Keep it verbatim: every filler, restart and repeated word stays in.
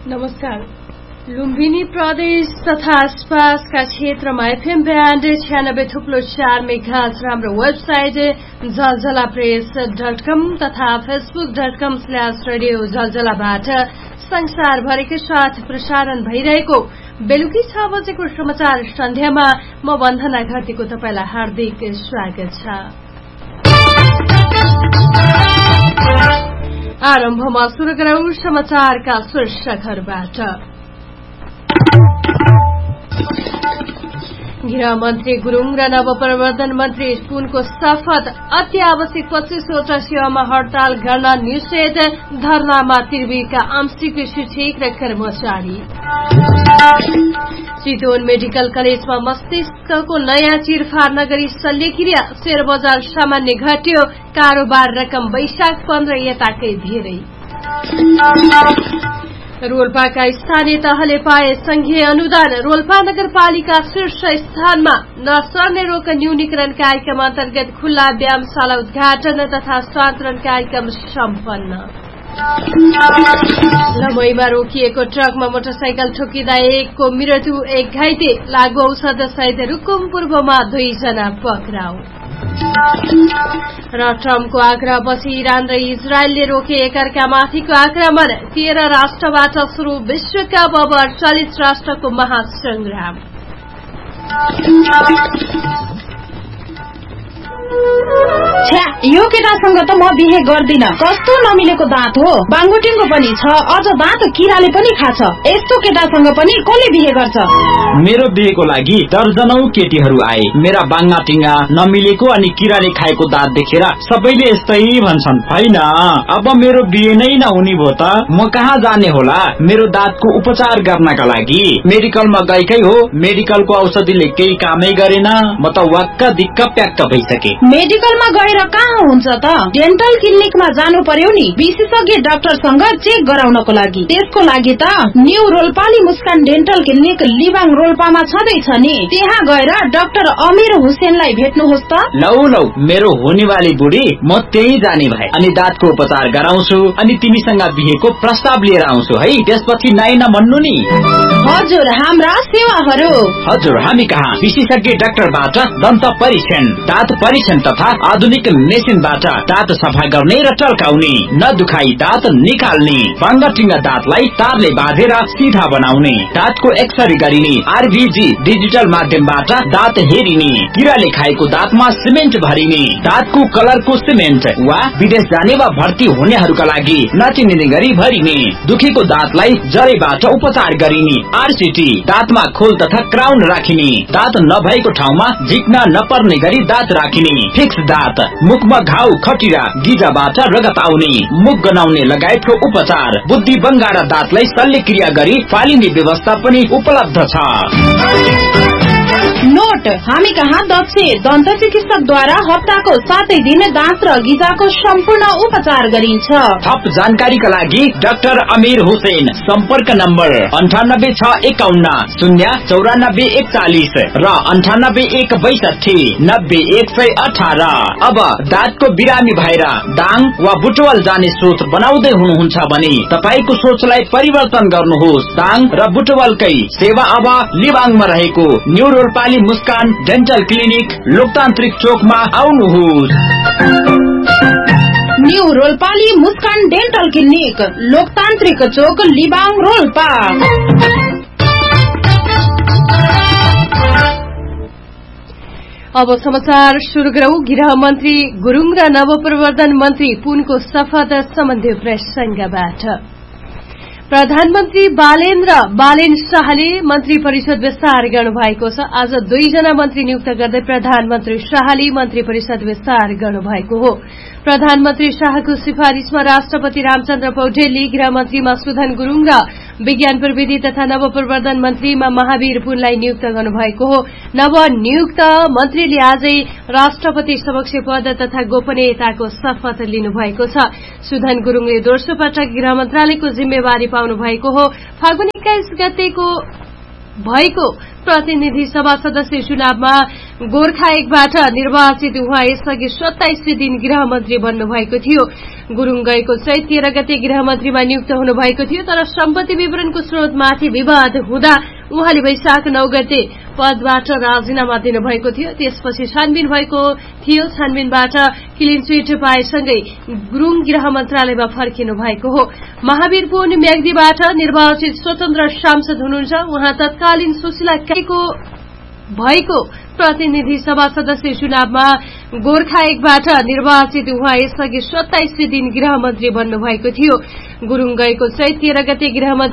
नमस्कार। लुम्बिनी प्रदेश तथा आसपासका क्षेत्रमा एफएम ब्यान्ड छ्यानब्बे थुप्लो चार मेगाहर्ज र हाम्रो वेबसाइट जलजला प्रेस डट कम तथा Facebook dot com slash radio जलजलाबाट संसारभरिकै साथ प्रसारण भइरहेको बेलुकी छ बजेको समाचार सन्ध्यामा म वन्दना घरतीको तपाईलाई हार्दिक स्वागत छ। आरम्भमा सुरु गरौं समाचारका शीर्षकहरूबाट। गृहमन्त्री गुरूङ र नवप्रवर्धन मन्त्री पुनको शपथ। अत्यावश्यक पच्चीसवटा सेवामा हड़ताल गर्न निषेध। धरनामा त्रिवेणीका आंशिक शिक्षक र कर्मचारी। चितवन मेडिकल कलेजमा मस्तिष्कको नयाँ चिरफार नगरी शल्यक्रिया। शेयर बजार सामान्य घट्यो। कारोबार रकम वैशाख पन्ध्र यताकै धेरै। रोल्पाका स्थानीय तहले पाए संघीय अनुदान। रोल्पा नगरपालिका शीर्ष स्थानमा। नसर्ने रोग न्यूनीकरण कार्यक्रम अन्तर्गत खुल्ला व्यायामशाला उद्घाटन तथा सान्तरण कार्यक्रम सम्पन्न। लमैमा रोकिएको ट्रकमा मोटरसाइकल ठोकिँदा एकको मृत्यु, एक घाइते। लागू औषध सहित रुकुम पूर्वमा दुईजना पक्राउ। र ट्रम्पको आग्रहपछि इरान र इजरायलले रोके एकअर्कामाथिको आक्रमण। तेह्र राष्ट्रबाट शुरू विश्वकप। अब अडचालिस राष्ट्रको महासंग्राम। छ्या, यो केटासँग त म बिहे गर्दिन। कस्तो नमिलेको दाँत हो। बाङ्गुटिङको पनि छ, अझ दाँत किराले पनि खाछ। यस्तो केटासँग पनि कसले बिहे गर्छ? मेरो बिहेको लागि दर्जनौ केटीहरू आए। मेरा बाङ्गाटिङा नमिलेको अनि किराले खाएको दाँत देखेर सबैले यस्तै भन्छन्। होइन, अब मेरो बिहे नै नहुने भो त म कहाँ जाने होला मेरो दाँतको उपचार गर्नका लागि? मेडिकलमा गएकै हो, मेडिकलको औषधिले केही कामै गरेन। म त वाक्क दिक्क प्याक्क भइसके। मेडिकलमा गएर कहाँ हुन्छ त? डेन्टल क्लिनिकमा जानु पर्यो नि, विशेषज्ञ डाक्टरसँग चेक गराउनको लागि। त्यसको लागि त न्यू रोल्पाली मुस्कान डेन्टल क्लिनिक लिबाङ रोल्पामा छँदैछ नि। त्यहाँ गएर डाक्टर अमीर हुसेनलाई भेट्नुहोस् त। लौ लौ, मेरो हुनेवाली बुढी, म त्यही जाने भए अनि दाँतको उपचार गराउँछु अनि तिमीसँग बिहेको प्रस्ताव लिएर आउँछु है। त्यसपछि नाइ नभन्नु नि। हजुर, हाम्रा सेवाहरू। हजुर, हामी कहाँ विशेषज्ञ डाक्टरबाट दन्त परीक्षण, दाँत परीक्षण तथा आधुनिक मेसिनबाट दाँत सफा गर्ने र टल्काउने, नदुखाई दाँत निकाल्ने, बाङ्गाटिङ्गा दाँतलाई तारले बाँधेर सिधा बनाउने, दाँतको एक्सरे गरिने, आरभीजी डिजिटल माध्यमबाट दाँत हेरिने, किराले खाएको दाँतमा सिमेन्ट भरिने, दाँतको कलरको सिमेन्ट वा विदेश जाने वा भर्ती हुनेहरूका लागि नचिनिने गरी भरिने, दुखेको दाँतलाई जरेबाट उपचार गरिने, आरसीटी, दाँतमा खोल तथा क्राउन राखिने, दाँत नभएको ठाउँमा झिक्न नपर्ने गरी दाँत राखिने, फिक्स दाँत, मुखमा घाउ खटिरा गिजाबाट रगत आउने, मुख गनाउने लगायतको उपचार, बुद्धि बङ्गारा दाँतलाई शल्यक्रिया गरी फालिने व्यवस्था पनि उपलब्ध छ। नोट, हामी कहाँ दक्ष दन्त चिकित्सकद्वारा हप्ताको सातै दिन दाँत र गिजाको सम्पूर्ण उपचार गरिन्छ। थप जानकारीका लागि डाक्टर अमीर हुसेन, सम्पर्क नम्बर अन्ठानब्बे छ एकाउन्न शून्य चौरानब्बे एकचालिस र अन्ठानब्बे एक बैसठी नब्बे एक सय अठार। अब दाँतको बिरामी भएर दाङ वा बुटवल जाने सोच बनाउँदै हुनुहुन्छ भने तपाईको सोचलाई परिवर्तन गर्नुहोस्। दाङ र बुटवलकै सेवा अब लिबाङमा रहेको न्यू रोल्पाली मुस्कान डेन्टल क्लिनिक लोकतान्त्रिक चोकमा आउनुहोस्। न्यू रोल्पाली मुस्कान डेन्टल क्लिनिक लोकतान्त्रिक चोक लिबाङ रोल्पा। अब समाचार सुरु गरौं। गृहमन्त्री गुरूङ र नवप्रवर्धन मन्त्री पुनको शपथ सम्बन्धी प्रसंगबाट। प्रधानमन्त्री बालेन र बालेन शाहले मन्त्री परिषद विस्तार गर्नुभएको छ। आज दुईजना मन्त्री नियुक्त गर्दै प्रधानमन्त्री शाहले मन्त्री परिषद विस्तार गर्नुभएको हो। प्रधानमन्त्री शाहको सिफारिशमा राष्ट्रपति रामचन्द्र पौडेलले गृहमन्त्रीमा सुधन गुरूङ र विज्ञान प्रविधि तथा नवप्रवर्धन मन्त्रीमा महावीर पुनलाई नियुक्त गर्नुभएको हो। नवनियुक्त मन्त्रीले आजै राष्ट्रपति समक्ष पद तथा गोपनीयताको शपथ लिनुभएको छ। सुधन गुरूङले दोस्रो पटक गृह मन्त्रालयको जिम्मेवारी पाउनु भएको हो। फागुन एक्काइस गतेको भएको प्रतिनिधि सभा सदस्य चुनावमा गोर्खा एकबाट निर्वाचित उहाँ यसअघि सत्ताइसौं दिन गृहमन्त्री बन्नुभएको थियो। गुरूङ गएको चैत तेह्र गते गृहमन्त्रीमा नियुक्त हुनुभएको थियो, तर सम्पत्ति विवरणको स्रोतमाथि विवाद हुँदा उहाँले वैशाख नौ गते पदबाट राजीनामा दिनुभएको थियो। त्यसपछि छानबिन भएको थियो। छानबिनबाट क्लिन चिट पाएसँगै गुरूङ गृह मन्त्रालयमा फर्किनु भएको हो। महावीर पुन म्याग्दीबाट निर्वाचित स्वतन्त्र सांसद हुनुहुन्छ। उहाँ तत्कालीन सुशीला काईको भएको प्रतिनिधि सभा सदस्य चुनावमा गोर्खा एकबाट निर्वाचित उहाँ यसअघि सत्ताइसौं दिन गृहमन्त्री बन्नुभएको थियो। गुरूङ गएको चैत तेह्र गते गृहमन्त्री